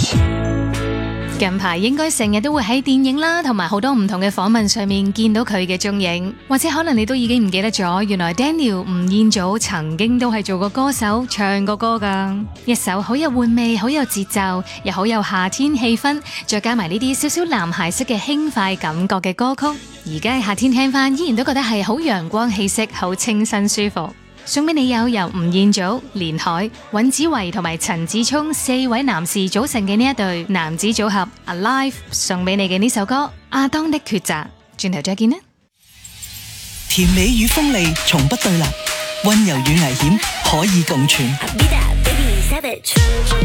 近排應該成日都會喺電影啦，同埋好多唔同嘅訪問上面見到佢嘅蹤影，或者可能你都已經唔記得咗，原來 Daniel 吳彥祖曾經都係做過歌手，唱過歌㗎，一首好有玩味、好有節奏，又好有夏天氣氛，再加埋呢啲少少男孩式嘅輕快感覺嘅歌曲，而家夏天聽返依然都覺得係好陽光氣息，好清新舒服。送俾你由吳彥祖、連海、尹子維同埋陳子聰4位男士組成嘅呢一對男子組合 Alive， 送俾你嘅呢首歌《亞當的抉擇》。轉頭再見啦！ 甜美與鋒利從不對立，溫柔與危險可以共存。